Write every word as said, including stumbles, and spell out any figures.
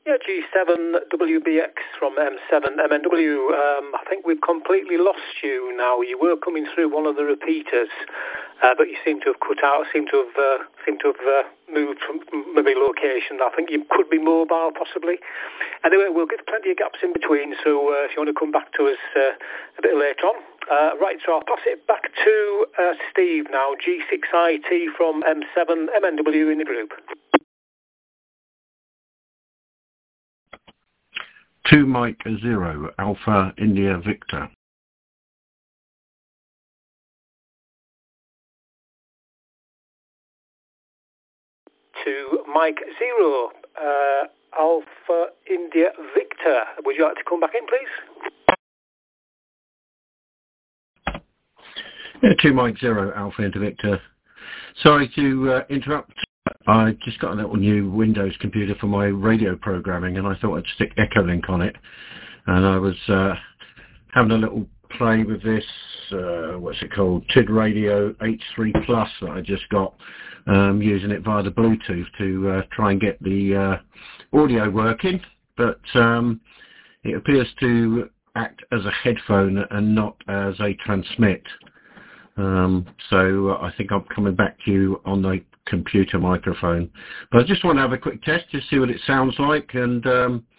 Yeah, G seven W B X from M seven M N W. Um, I think we've completely lost you now. You were coming through one of the repeaters, uh, but you seem to have cut out, seem to have, uh, seem to have uh, moved from maybe location. I think you could be mobile, possibly. Anyway, we'll give plenty of gaps in between, so uh, if you want to come back to us uh, a bit later on. Uh, right, so I'll pass it back to uh, Steve now, G six I T from M seven M N W in the group. Two Mike Zero, Alpha India Victor. To Mike Zero, uh, Alpha India Victor. Would you like to come back in, please? Yeah, two Mike Zero, Alpha India Victor. Sorry to uh, interrupt. I just got a little new Windows computer for my radio programming, and I thought I'd stick Echolink on it. And I was uh, having a little play with this, uh, what's it called, T I D Radio H three Plus that I just got, um, using it via the Bluetooth to uh, try and get the uh, audio working. But um, it appears to act as a headphone and not as a transmit. Um, so uh, I think I'm coming back to you on the computer microphone. But I just want to have a quick test to see what it sounds like, and um,